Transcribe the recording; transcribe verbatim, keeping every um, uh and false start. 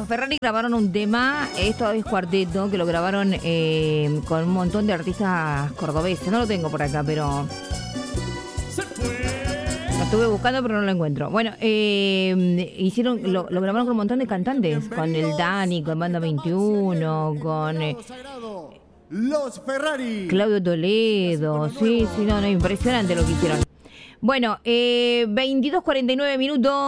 Ferrari grabaron un tema, esto es cuarteto, que lo grabaron eh, con un montón de artistas cordobeses. No lo tengo por acá, pero lo estuve buscando, pero no lo encuentro. Bueno, eh, hicieron, lo, lo grabaron con un montón de cantantes, con el Dani, con Banda veintiuno, con eh, Los Ferrari, Claudio Toledo. Sí, sí, no, no, impresionante lo que hicieron. Bueno, eh, veintidós cuarenta y nueve minutos.